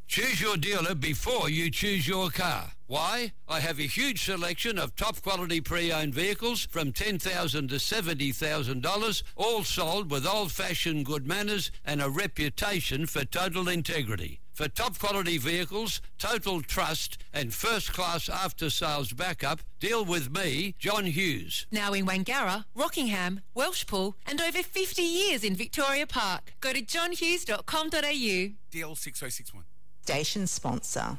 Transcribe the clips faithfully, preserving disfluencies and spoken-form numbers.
Choose your dealer before you choose your car. Why? I have a huge selection of top-quality pre-owned vehicles from ten thousand dollars to seventy thousand dollars, all sold with old-fashioned good manners and a reputation for total integrity. For top-quality vehicles, total trust and first-class after-sales backup, deal with me, John Hughes. Now in Wangara, Rockingham, Welshpool and over fifty years in Victoria Park. Go to john hughes dot com dot a u. D L six oh six one. Station sponsor.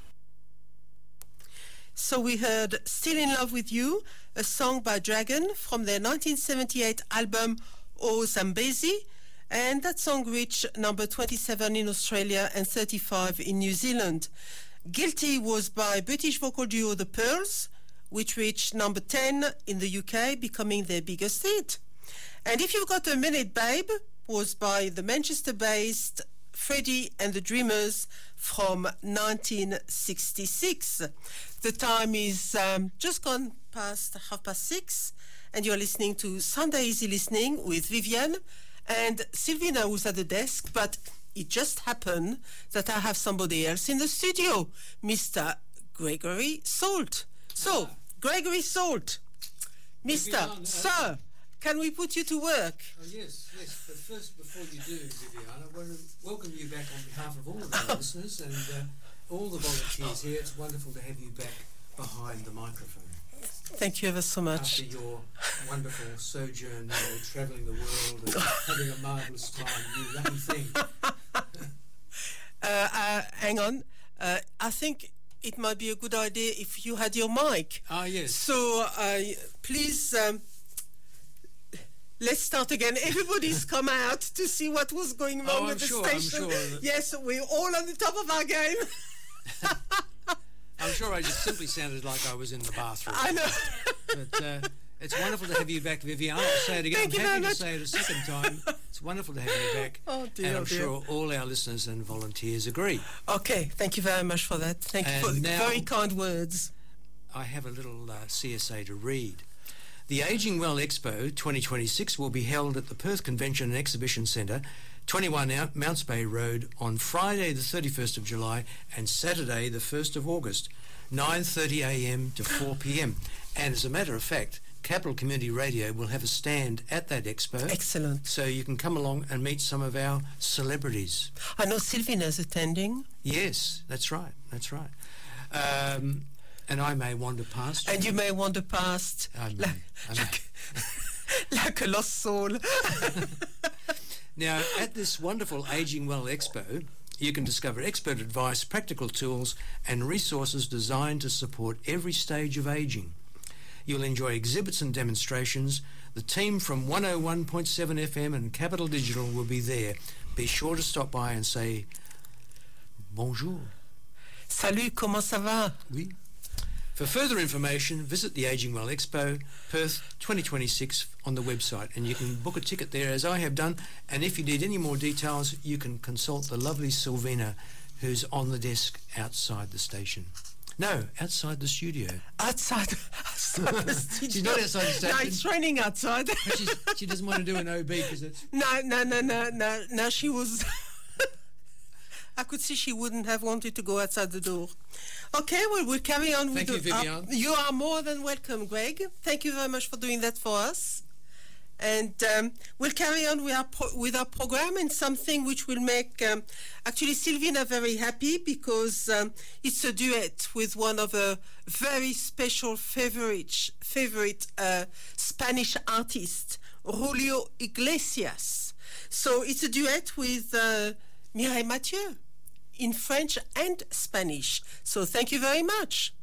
So we heard Still in Love with You, a song by Dragon from their nineteen seventy-eight album O Zambezi, and that song reached number twenty-seven in Australia and thirty-five in New Zealand. Guilty was by British vocal duo The Pearls, which reached number ten in the U K, becoming their biggest hit. And If You've Got a Minute, Babe was by the Manchester-based Freddie and the Dreamers from nineteen sixty-six. The time is um, just gone past half past six, and you're listening to Sunday Easy Listening with Vivian and Sylvina, who's at the desk, but it just happened that I have somebody else in the studio, Mister Gregory Salt. So, Gregory Salt, Mister Vivian, Sir, can we put you to work? Oh, yes, yes. But first, before you do, Viviana, I want to welcome you back on behalf of all of our listeners and uh, all the volunteers here. It's wonderful to have you back behind the microphone. Thank you ever so much. After your wonderful sojourn, you know, travelling the world and having a marvellous time, you lucky thing. uh, uh, hang on. Uh, I think it might be a good idea if you had your mic. Ah, yes. So, uh, please... Um, Let's start again. Everybody's come out to see what was going wrong oh, with I'm the sure, station. I'm sure. Yes, we're all on the top of our game. I'm sure I just simply sounded like I was in the bathroom. I know. But uh, it's wonderful to have you back, Vivian. I'll say it again. Thank I'm you happy very to much. say it a second time. It's wonderful to have you back. Oh, dear, and I'm oh, dear. sure all our listeners and volunteers agree. Okay, thank you very much for that. Thank And you for the now- very kind words. I have a little uh, C S A to read. The Ageing Well Expo twenty twenty-six will be held at the Perth Convention and Exhibition Centre, twenty-one Mounts Bay Road, on Friday the thirty-first of July and Saturday the first of August, nine thirty a m to four p m. And as a matter of fact, Capital Community Radio will have a stand at that expo. Excellent. So you can come along and meet some of our celebrities. I know Sylvina's attending. Yes, that's right, that's right. Um, and I may wander past. And you may wander past I may, like, I may. like, like a lost soul. Now, at this wonderful Ageing Well Expo, you can discover expert advice, practical tools and resources designed to support every stage of ageing. You'll enjoy exhibits and demonstrations. The team from one oh one point seven F M and Capital Digital will be there. Be sure to stop by and say bonjour. Salut, comment ça va? Oui. For further information, visit the Ageing Well Expo, Perth twenty twenty-six on the website, and you can book a ticket there as I have done. And if you need any more details, you can consult the lovely Sylvina, who's on the desk outside the station. No, outside the studio. Outside, outside the studio. She's not outside the station. No, it's raining outside. But she's, she doesn't want to do an O B because it's... No, no, no, no, no. Now she was... I could see she wouldn't have wanted to go outside the door. Okay, well, we'll carry on with Thank the... you, Vivian. Uh, you are more than welcome, Greg. Thank you very much for doing that for us. And um, we'll carry on with our, pro- with our program and something which will make um, actually Sylvina very happy because um, it's a duet with one of her very special favorite, favorite uh, Spanish artists, Julio Iglesias. So it's a duet with uh, Mireille Mathieu in French and Spanish. So thank you very much.